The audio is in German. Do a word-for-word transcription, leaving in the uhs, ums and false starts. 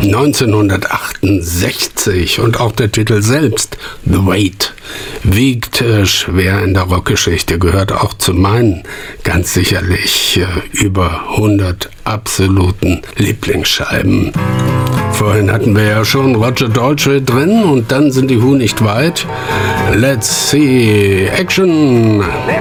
neunzehnhundertachtundsechzig und auch der Titel selbst, The Weight, wiegt äh, schwer in der Rockgeschichte, gehört auch zu meinen ganz sicherlich äh, über hundert absoluten Lieblingsscheiben. Vorhin hatten wir ja schon Roger Daltrey drin und dann sind die Who nicht weit. Let's see, Action! Let